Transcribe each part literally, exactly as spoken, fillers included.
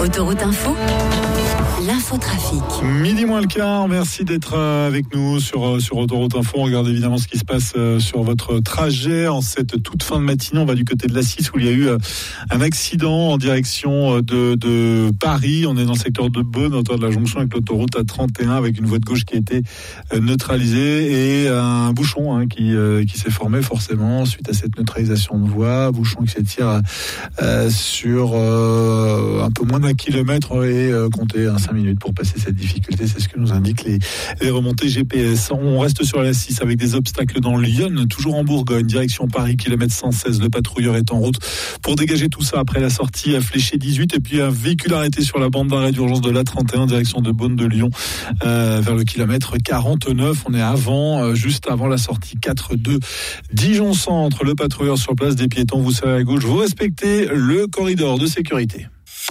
Autoroute Info, l'infotrafic. Midi moins le quart, merci d'être avec nous sur, sur Autoroute Info. On regarde évidemment ce qui se passe sur votre trajet en cette toute fin de matinée. On va du côté de la six où il y a eu un accident en direction de, de Paris. On est dans le secteur de Beaune, autour de la jonction avec l'autoroute A trente et un, avec une voie de gauche qui a été neutralisée et un bouchon hein, qui, qui s'est formé forcément suite à cette neutralisation de voie. Bouchon qui s'étire euh, sur euh, un peu moins d'un kilomètre et euh, comptez hein, cinq minutes pour passer cette difficulté. C'est ce que nous indiquent les, les remontées G P S. On reste sur la six avec des obstacles dans Lyon, toujours en Bourgogne, direction Paris, kilomètre cent seize. Le patrouilleur est en route pour dégager tout ça après la sortie à Fléché dix-huit. Et puis un véhicule arrêté sur la bande d'arrêt d'urgence de l'A trente et un, direction de Beaune de Lyon, euh, vers le kilomètre quarante-neuf. On est avant, euh, juste avant la sortie quatre deux Dijon Centre. Le patrouilleur sur place, des piétons, vous serrez à gauche, vous respectez le corridor de sécurité.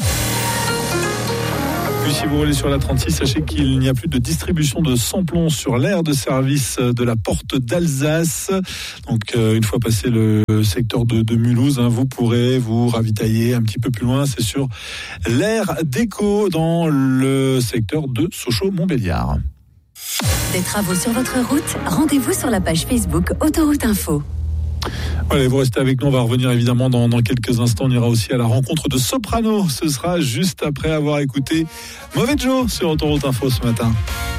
Puis si vous roulez sur la trente-six, sachez qu'il n'y a plus de distribution de samplons sur l'aire de service de la Porte d'Alsace. Donc euh, une fois passé le secteur de, de Mulhouse, hein, vous pourrez vous ravitailler un petit peu plus loin. C'est sur l'aire d'Éco dans le secteur de Sochaux-Montbéliard. Des travaux sur votre route, rendez-vous sur la page Facebook Autoroute Info. Allez, vous restez avec nous, on va revenir évidemment dans, dans quelques instants. On ira aussi à la rencontre de Soprano. Ce sera juste après avoir écouté Mauvais Joe sur Autoroute Info ce matin.